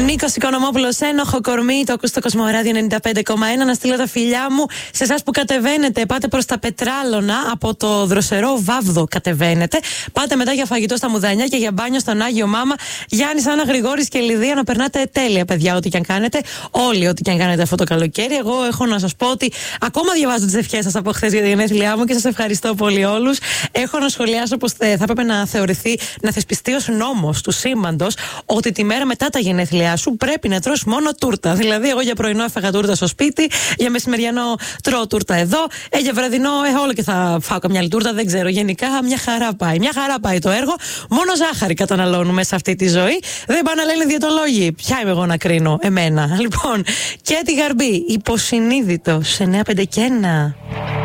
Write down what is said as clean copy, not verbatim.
Νίκος Οικονομόπουλος, ένοχο κορμί, το ακούς στο Κοσμοράδιο 95,1. Να στείλω τα φιλιά μου σε εσάς που κατεβαίνετε. Πάτε προς τα Πετράλωνα, από το δροσερό Βάβδο κατεβαίνετε. Πάτε μετά για φαγητό στα Μουδανιά και για μπάνιο στον Άγιο Μάμα. Γιάννης, Άννα, Γρηγόρης και Λιδία, να περνάτε τέλεια, παιδιά, ό,τι και αν κάνετε. Όλοι, ό,τι και αν κάνετε αυτό το καλοκαίρι. Εγώ έχω να σας πω ότι ακόμα διαβάζω τις ευχές σας από χθες για τη γενέθλιά μου και σας ευχαριστώ πολύ όλους. Έχω να σχολιάσω πως θα έπρεπε να θεωρηθεί, να θεσπιστεί ως νόμος του σύμπαντος ότι τη μέρα μετά τα γενέθλιά σου πρέπει να τρως μόνο τούρτα. Δηλαδή, εγώ για πρωινό έφαγα τούρτα στο σπίτι, για μεσημεριανό τρώω τούρτα εδώ, για βραδινό όλο και θα φάω καμιά άλλη τούρτα. Δεν ξέρω. Γενικά, μια χαρά πάει. Μια χαρά πάει το έργο. Μόνο ζάχαρη καταναλώνουμε σε αυτή τη ζωή. Δεν πάνε να λένε διαιτολόγοι. Ποια είμαι εγώ να κρίνω, εμένα. Λοιπόν, και τη Γαρμπή, υποσυνείδητο σε 951.